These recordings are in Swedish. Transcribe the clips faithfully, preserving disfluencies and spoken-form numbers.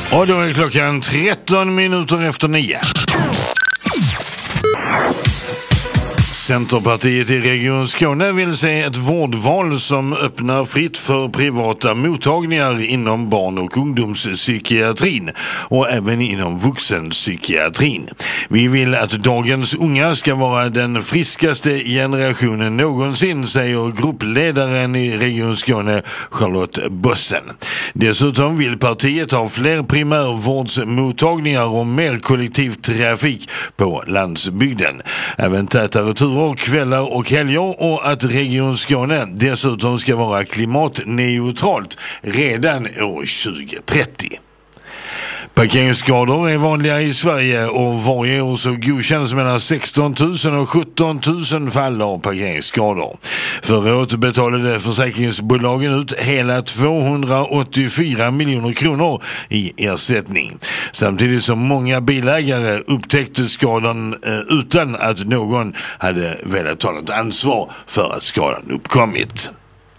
Och då är klockan tretton minuter efter nio. Centerpartiet i Region Skåne vill se ett vårdval som öppnar fritt för privata mottagningar inom barn- och ungdomspsykiatrin och även inom vuxenpsykiatrin. Vi vill att dagens unga ska vara den friskaste generationen någonsin, säger gruppledaren i Region Skåne, Charlotte Bossen. Dessutom vill partiet ha fler primärvårdsmottagningar och mer kollektivtrafik på landsbygden. Även tätare turer, kvällar och helger, och att Region Skåne dessutom ska vara klimatneutralt redan år tjugo trettio. Parkeringsskador är vanliga i Sverige och varje år så godkänns mellan sexton tusen och sjutton tusen fall av parkeringsskador. Förra året betalade försäkringsbolagen ut hela tvåhundraåttiofyra miljoner kronor i ersättning. Samtidigt som många bilägare upptäckte skadan eh, utan att någon hade velat ta något ansvar för att skadan uppkommit.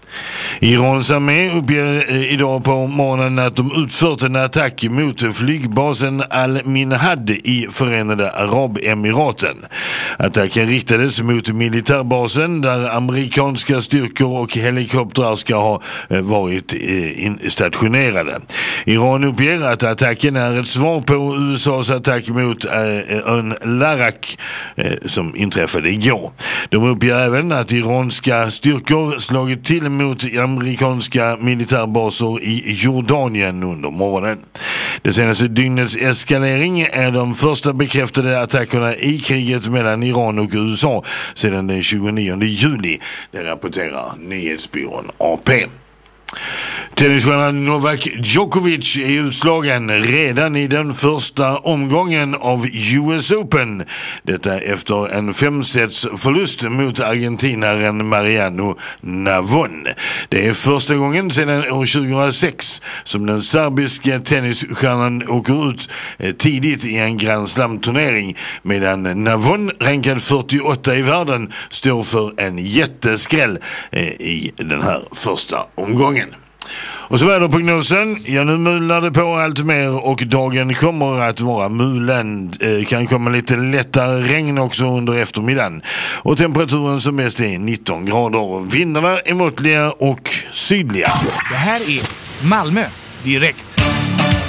Irans armé uppger idag på morgonen att de utfört en attack mot flygbasen Al-Minhad i Förenade Arabemiraten. Attacken riktades mot militärbasen där amerikanska styrkor och helikoptrar ska ha varit stationerade. Iran uppger att attacken är ett svar på U S A:s attack mot ön Larak som inträffade igår. De uppger även att iranska styrkor slagit till mot amerikanska militärbaser i Jordanien under morgonen. Det senaste dygnets eskalering är de första bekräftade attackerna i kriget mellan Iran och U S A sedan den tjugonionde juli. Det rapporterar nyhetsbyrån A P. Tennisstjärnan Novak Djokovic är utslagen redan i den första omgången av U S Open. Detta efter en femsets förlust mot argentinaren Mariano Navon. Det är första gången sedan år tjugohundrasex som den serbiska tennisstjärnan åker ut tidigt i en Grand Slam-turnering, medan Navon, rankad fyrtioåtta i världen, står för en jätteskräll i den här första omgången. Och så väderprognosen. Ja, nu mular det på allt mer och dagen kommer att vara mulen. Eh, kan komma lite lättare regn också under eftermiddagen. Och temperaturen som mest är nitton grader. Vindarna är måttliga och sydliga. Det här är Malmö direkt.